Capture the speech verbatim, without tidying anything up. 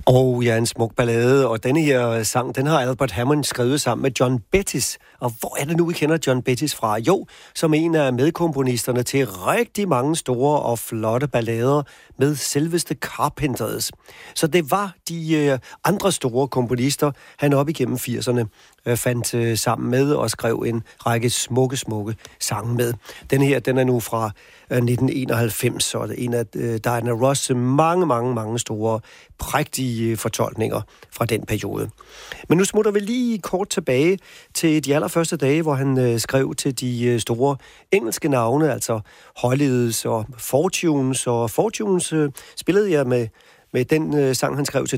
Og ja, en smuk ballade, og denne her sang, den har Albert Hammond skrevet sammen med John Bettis. Og hvor er det nu, vi kender John Bettis fra? Jo, som en af medkomponisterne til rigtig mange store og flotte ballader med selveste Carpenters. Så det var de øh, andre store komponister, han op igennem firserne øh, fandt øh, sammen med og skrev en række smukke, smukke sange med. Den her, den er nu fra øh, nitten enoghalvfems, og en af øh, Diana Ross' mange, mange, mange store, prægtige fortolkninger fra den periode. Men nu smutter vi lige kort tilbage til de allerførste dage, hvor han øh, skrev til de øh, store engelske navne, altså Hollies og Fortunes, og Fortunes øh, spillede jeg med, med den øh, sang, han skrev til